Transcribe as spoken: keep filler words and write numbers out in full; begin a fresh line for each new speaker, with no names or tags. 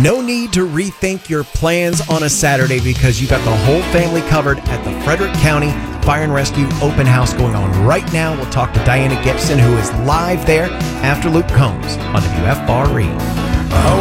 No need to rethink your plans on a Saturday because you got the whole family covered at the Frederick County Fire and Rescue Open House going on right now. We'll talk to Diana Gibson, who is live there after Luke Combs on W F R E.
Oh,